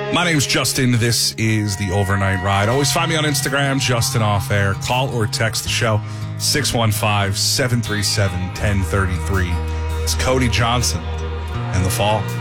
My name's Justin. This is the Overnight Ride. Always find me on Instagram, Justin Off Air. Call or text the show, 615-737-1033. It's Cody Johnson and The Fall.